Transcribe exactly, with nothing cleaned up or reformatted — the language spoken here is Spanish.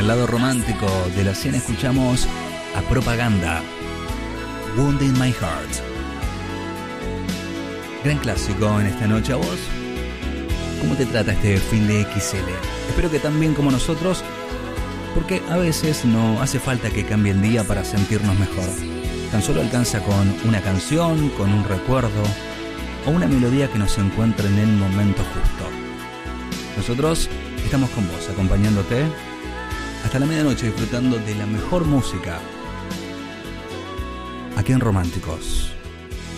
lado romántico de la cena escuchamos a Propaganda, Wounding My Heart. Gran clásico en esta noche. ¿A vos? ¿Cómo te trata este fin de X L? Espero que tan bien como nosotros, porque a veces no hace falta que cambie el día para sentirnos mejor. Tan solo alcanza con una canción, con un recuerdo o una melodía que nos encuentre en el momento justo. Nosotros estamos con vos, acompañándote hasta la medianoche, disfrutando de la mejor música aquí en Románticos.